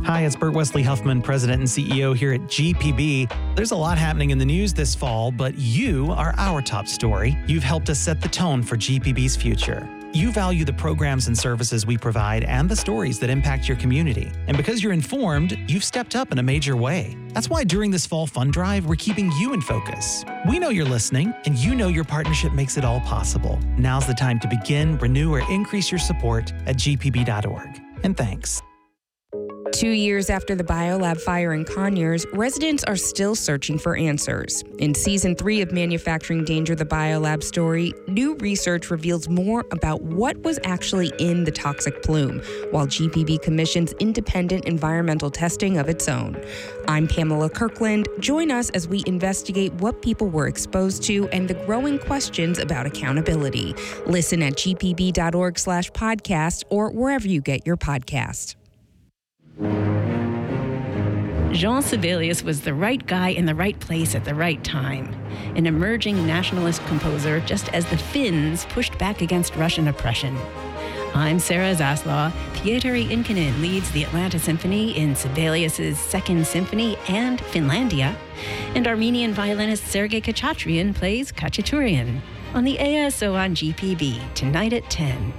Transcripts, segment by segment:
Hi, it's Burt Wesley Huffman, President and CEO here at GPB. There's a lot happening in the news this fall, but you are our top story. You've helped us set the tone for GPB's future. You value the programs and services we provide and the stories that impact your community. And because you're informed, you've stepped up in a major way. That's why during this fall fund drive, we're keeping you in focus. We know you're listening, and you know your partnership makes it all possible. Now's the time to begin, renew, or increase your support at gpb.org. And thanks. 2 years after the biolab fire in Conyers, residents are still searching for answers. In Season 3 of Manufacturing Danger, the biolab story, new research reveals more about what was actually in the toxic plume, while GPB commissions independent environmental testing of its own. I'm Pamela Kirkland. Join us as we investigate what people were exposed to and the growing questions about accountability. Listen at gpb.org/podcast or wherever you get your podcast. Jean Sibelius was the right guy in the right place at the right time. An emerging nationalist composer just as the Finns pushed back against Russian oppression. I'm Sarah Zaslaw. Pietari Inkinen leads the Atlanta Symphony in Sibelius's Second Symphony and Finlandia. And Armenian violinist Sergei Khachatryan plays Khachaturian on the ASO on GPB, tonight at 10.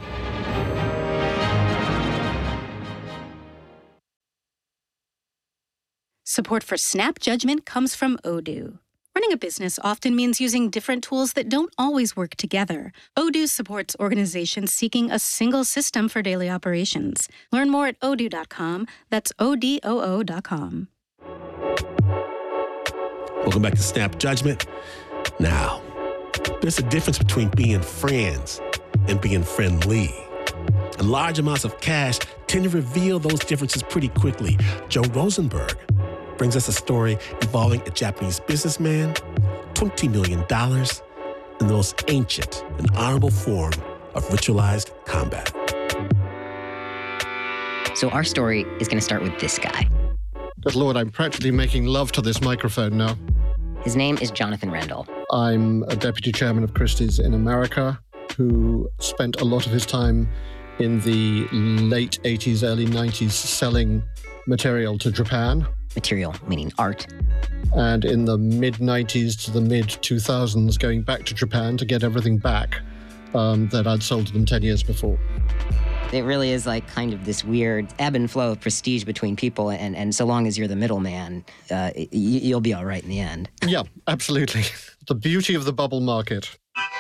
Support for Snap Judgment comes from Odoo. Running a business often means using different tools that don't always work together. Odoo supports organizations seeking a single system for daily operations. Learn more at odoo.com. That's ODOO.com. Welcome back to Snap Judgment. Now, there's a difference between being friends and being friendly. And large amounts of cash tend to reveal those differences pretty quickly. Joe Rosenberg brings us a story involving a Japanese businessman, $20 million, and the most ancient and honorable form of ritualized combat. So our story is going to start with this guy. Good Lord, I'm practically making love to this microphone now. His name is Jonathan Rendell. I'm a deputy chairman of Christie's in America, who spent a lot of his time in the late 80s, early 90s selling material to Japan. Material, meaning art. And in the mid-90s to the mid-2000s, going back to Japan to get everything back that I'd sold to them 10 years before. It really is like kind of this weird ebb and flow of prestige between people, and so long as you're the middleman, you'll be all right in the end. Yeah, absolutely. The beauty of the bubble market.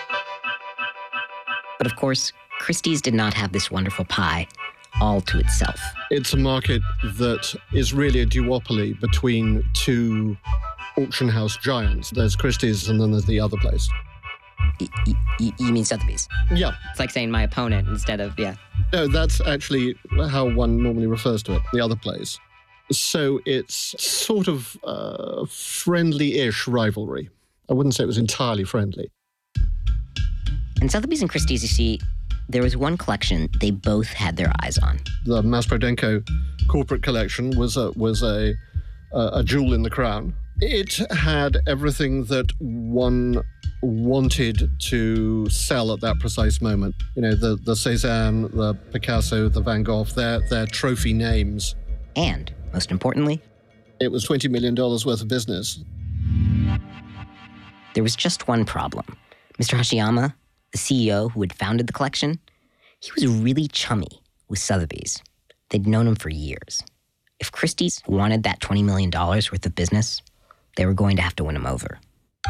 But of course, Christie's did not have this wonderful pie all to itself. It's a market that is really a duopoly between two auction house giants. There's Christie's and then there's the other place. You mean Sotheby's? Yeah. It's like saying my opponent instead of, yeah. No, that's actually how one normally refers to it, the other place. So it's sort of friendly-ish rivalry. I wouldn't say it was entirely friendly. And Sotheby's and Christie's, you see, there was one collection they both had their eyes on. The Masprodenko corporate collection was a jewel in the crown. It had everything that one wanted to sell at that precise moment. You know, the Cézanne, the Picasso, the Van Gogh, their trophy names. And, most importantly, it was $20 million worth of business. There was just one problem. Mr. Hashiyama, the CEO who had founded the collection, he was really chummy with Sotheby's. They'd known him for years. If Christie's wanted that $20 million worth of business, they were going to have to win him over.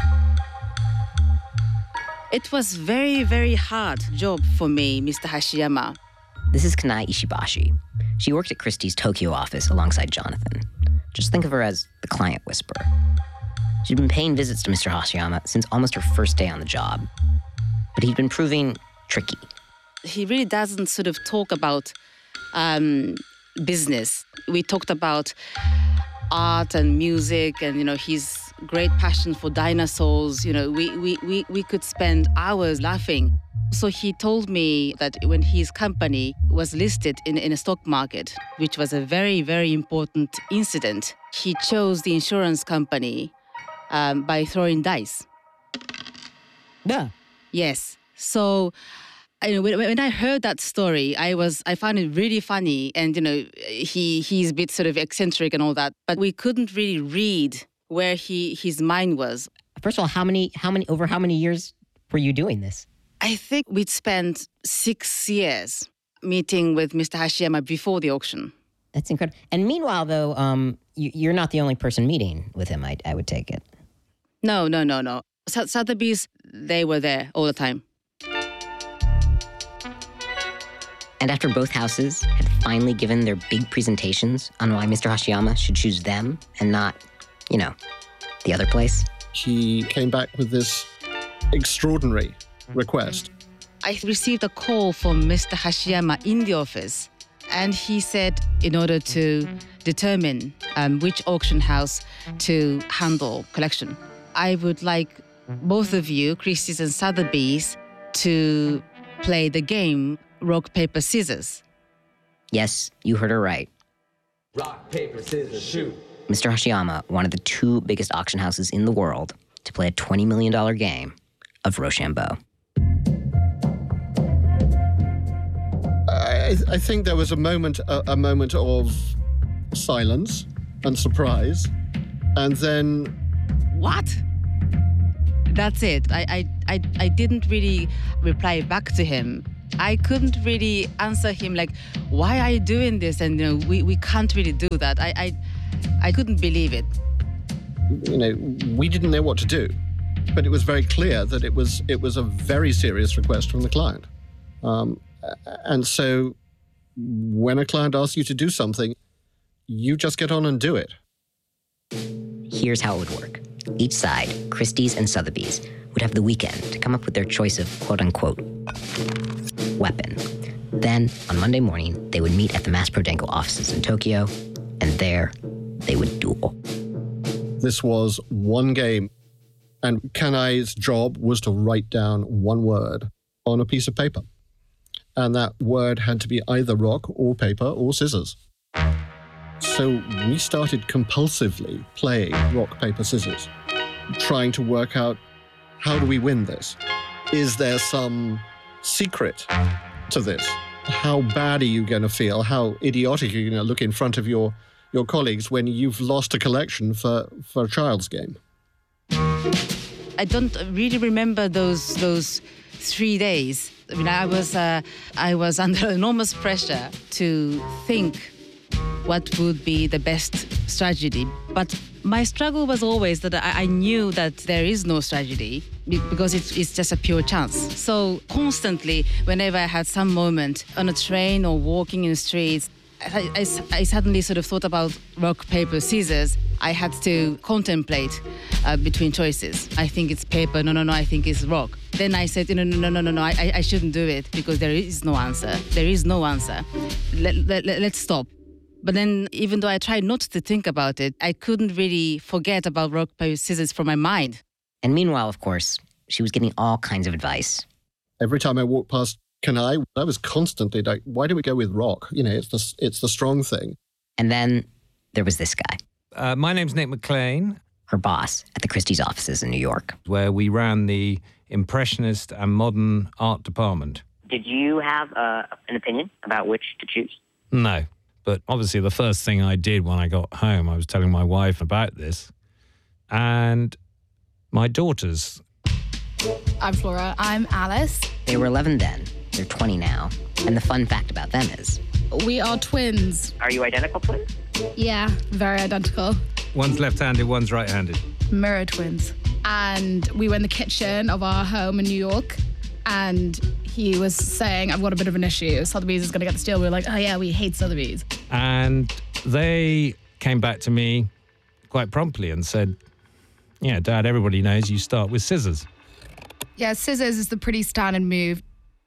It was very, very hard job for me, Mr. Hashiyama. This is Kanai Ishibashi. She worked at Christie's Tokyo office alongside Jonathan. Just think of her as the client whisperer. She'd been paying visits to Mr. Hashiyama since almost her first day on the job. But he'd been proving tricky. He really doesn't sort of talk about business. We talked about art and music and, you know, his great passion for dinosaurs. You know, we could spend hours laughing. So he told me that when his company was listed in a stock market, which was a very, very important incident, he chose the insurance company by throwing dice. Yeah. Yes. So When I heard that story, I found it really funny, and he's a bit sort of eccentric and all that, but we couldn't really read where his mind was. First of all, how many years were you doing this? I think we'd spent 6 years meeting with Mr. Hashiyama before the auction. That's incredible. And meanwhile, though, you're not the only person meeting with him, I would take it. No. Sotheby's, they were there all the time. And after both houses had finally given their big presentations on why Mr. Hashiyama should choose them and not, the other place, he came back with this extraordinary request. I received a call from Mr. Hashiyama in the office, and he said in order to determine which auction house to handle collection, I would like both of you, Christie's and Sotheby's, to play the game Rock, Paper, Scissors. Yes, you heard her right. Rock, paper, scissors, shoot. Mr. Hashiyama wanted the two biggest auction houses in the world to play a $20 million game of Rochambeau. I think there was a moment of silence and surprise, and then... What? That's it. I didn't really reply back to him. I couldn't really answer him like, why are you doing this? And we can't really do that. I couldn't believe it. We didn't know what to do, but it was very clear that it was a very serious request from the client. And so when a client asks you to do something, you just get on and do it. Here's how it would work. Each side, Christie's and Sotheby's, would have the weekend to come up with their choice of quote-unquote weapon. Then, on Monday morning, they would meet at the Mass Prodenko offices in Tokyo, and there they would duel. This was one game, and Kanai's job was to write down one word on a piece of paper. And that word had to be either rock or paper or scissors. So we started compulsively playing rock, paper, scissors, trying to work out, how do we win this? Is there some secret to this? How bad are you going to feel? How idiotic are you going to look in front of your colleagues when you've lost a collection for a child's game? I don't really remember those 3 days. I was under enormous pressure to think what would be the best strategy. But my struggle was always that I knew that there is no strategy because it's just a pure chance. So constantly, whenever I had some moment on a train or walking in the streets, I suddenly sort of thought about rock, paper, scissors. I had to contemplate between choices. I think it's paper. No, I think it's rock. Then I said, no, I shouldn't do it because there is no answer. There is no answer. Let's stop. But then, even though I tried not to think about it, I couldn't really forget about rock, paper, scissors from my mind. And meanwhile, of course, she was getting all kinds of advice. Every time I walked past Kanai, I was constantly like, why do we go with rock? It's the strong thing. And then there was this guy. My name's Nick McLean. Her boss at the Christie's offices in New York. Where we ran the Impressionist and Modern Art department. Did you have an opinion about which to choose? No. But obviously the first thing I did when I got home, I was telling my wife about this. And my daughters. I'm Flora. I'm Alice. They were 11 then. They're 20 now. And the fun fact about them is... we are twins. Are you identical twins? Yeah, very identical. One's left-handed, one's right-handed. Mirror twins. And we were in the kitchen of our home in New York. And he was saying, I've got a bit of an issue. Sotheby's is going to get the deal. We were like, oh yeah, we hate Sotheby's. And they came back to me quite promptly and said, yeah, Dad, everybody knows you start with scissors. Yeah, scissors is the pretty standard move.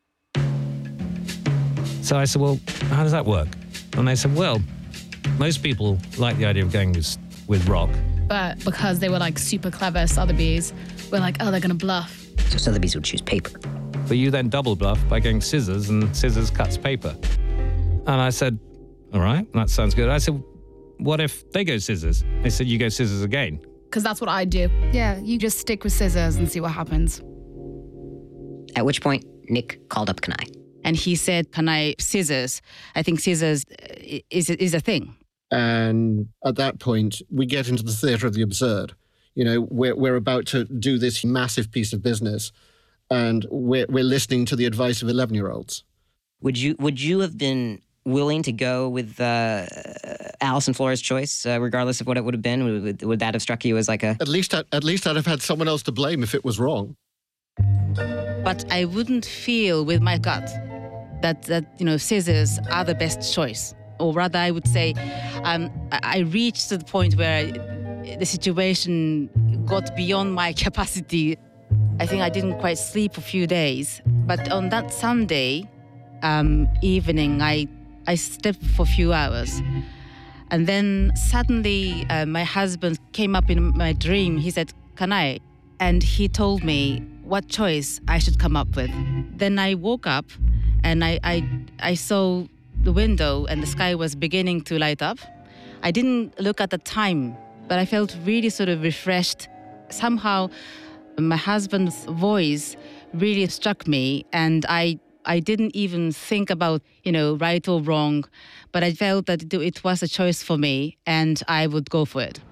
So I said, well, how does that work? And they said, well, most people like the idea of going with rock. But because they were like super clever, Sotheby's, we're like, oh, they're going to bluff. So Sotheby's would choose paper. But you then double bluff by going scissors, and scissors cuts paper. And I said, all right, that sounds good. I said, what if they go scissors? They said, you go scissors again. Because that's what I do. Yeah, you just stick with scissors and see what happens. At which point, Nick called up Kanai. And he said, Kanai, scissors. I think scissors is a thing. And at that point, we get into the theater of the absurd. You know, we're about to do this massive piece of business, and we're listening to the advice of 11-year-olds. Would you have been willing to go with Alison Flora's choice, regardless of what it would have been? Would that have struck you as like a... At least I'd have had someone else to blame if it was wrong. But I wouldn't feel with my gut that scissors are the best choice. Or rather, I would say I reached to the point where the situation got beyond my capacity. I think I didn't quite sleep for a few days. But on that Sunday evening, I slept for a few hours. And then suddenly my husband came up in my dream. He said, Kanai. And he told me what choice I should come up with. Then I woke up and I saw the window and the sky was beginning to light up. I didn't look at the time, but I felt really sort of refreshed. Somehow my husband's voice really struck me, and I didn't even think about, right or wrong, but I felt that it was a choice for me and I would go for it.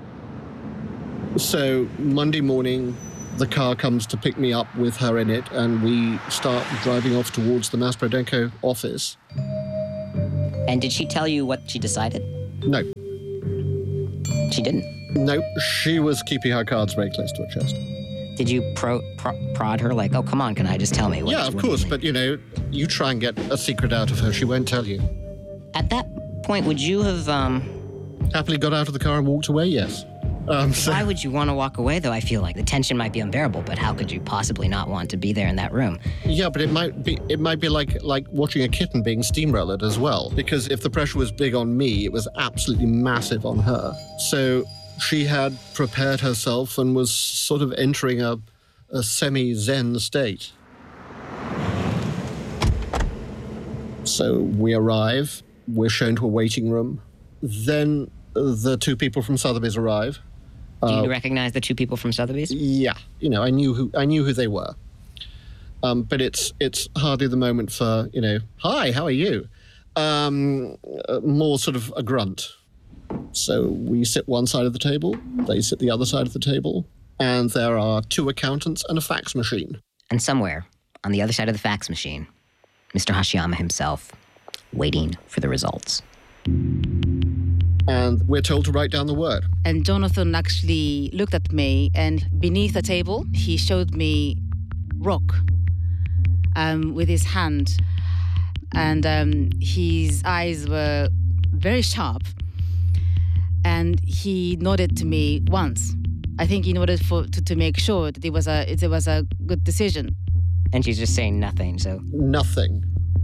So Monday morning, the car comes to pick me up with her in it, and we start driving off towards the Masprodenko office. And did she tell you what she decided? No. She didn't? No, she was keeping her cards very close to her chest. Did you prod her like, oh, come on, can I just tell me? Yeah, of course, but, you try and get a secret out of her, she won't tell you. At that point, would you have... Happily got out of the car and walked away, yes. Why would you want to walk away, though? I feel like the tension might be unbearable, but how could you possibly not want to be there in that room? Yeah, but it might be like watching a kitten being steamrolled as well, because if the pressure was big on me, it was absolutely massive on her. So she had prepared herself and was sort of entering a semi-zen state. So we arrive, we're shown to a waiting room. Then the two people from Sotheby's arrive. Do you recognize the two people from Sotheby's? Yeah, I knew who they were. But it's hardly the moment for, hi, how are you? More sort of a grunt. So we sit one side of the table, they sit the other side of the table, and there are two accountants and a fax machine. And somewhere on the other side of the fax machine, Mr. Hashiyama himself, waiting for the results. And we're told to write down the word. And Jonathan actually looked at me, and beneath the table, he showed me rock with his hand. And his eyes were very sharp. And he nodded to me once. I think in order to make sure that it was a good decision. And she's just saying nothing, so... Nothing.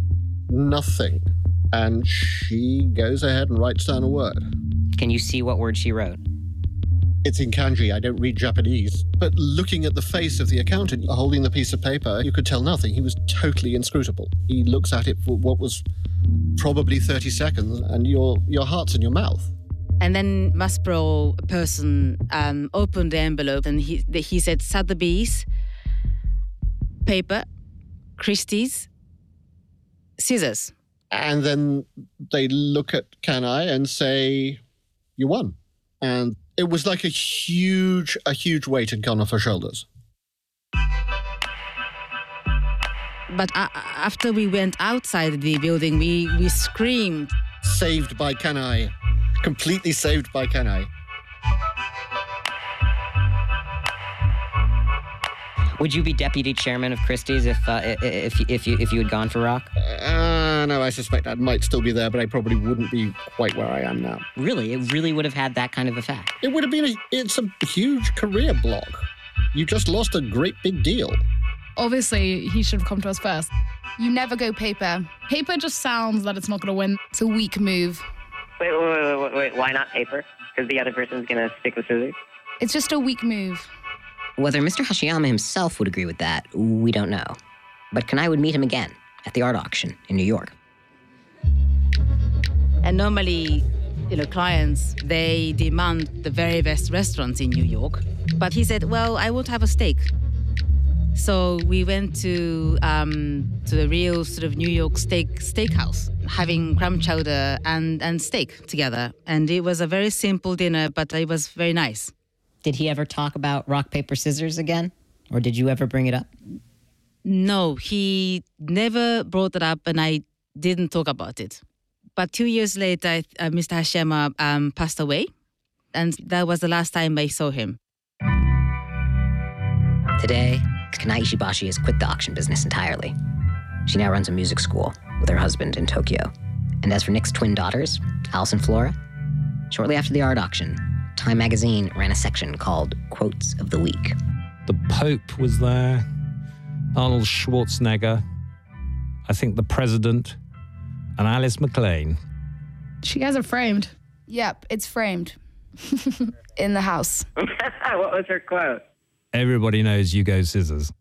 And she goes ahead and writes down a word. Can you see what word she wrote? It's in kanji. I don't read Japanese. But looking at the face of the accountant holding the piece of paper, you could tell nothing. He was totally inscrutable. He looks at it for what was probably 30 seconds, and your heart's in your mouth. And then Maspro person opened the envelope, and he said Sotheby's, paper, Christie's, scissors. And then they look at Kanai and say, you won. And it was like a huge weight had gone off her shoulders. But after we went outside the building, we screamed. Saved by Kanai. Completely saved by Kanai. Would you be deputy chairman of Christie's if you had gone for rock? No, I suspect I might still be there, but I probably wouldn't be quite where I am now. Really? It really would have had that kind of effect? It would have been it's a huge career block. You just lost a great big deal. Obviously, he should have come to us first. You never go paper. Paper just sounds that it's not going to win. It's a weak move. Wait. Why not paper? Because the other person's going to stick with scissors? It's just a weak move. Whether Mr. Hashiyama himself would agree with that, we don't know. But Kanai would meet him again at the art auction in New York. And normally, clients, they demand the very best restaurants in New York. But he said, well, I won't have a steak. So we went to the real sort of New York steakhouse, having clam chowder and steak together. And it was a very simple dinner, but it was very nice. Did he ever talk about rock, paper, scissors again? Or did you ever bring it up? No, he never brought it up, and I didn't talk about it. But 2 years later, Mr. Hashiyama passed away, and that was the last time I saw him. Today, Kanai Ishibashi has quit the auction business entirely. She now runs a music school with her husband in Tokyo. And as for Nick's twin daughters, Alice and Flora, shortly after the art auction, Time magazine ran a section called Quotes of the Week. The Pope was there, Arnold Schwarzenegger, I think the President, and Alice McLean. She has it framed. Yep, it's framed in the house. What was her quote? Everybody knows you go scissors.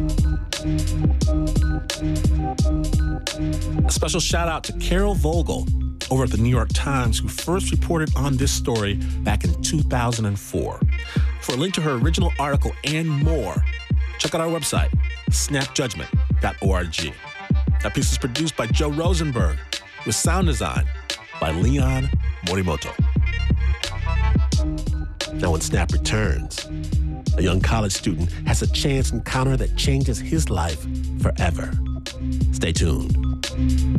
A special shout out to Carol Vogel over at the New York Times, who first reported on this story back in 2004. For a link to her original article and more, check out our website, snapjudgment.org. That piece is produced by Joe Rosenberg, with sound design by Leon Morimoto. Now, when Snap returns, a young college student has a chance encounter that changes his life forever. Stay tuned.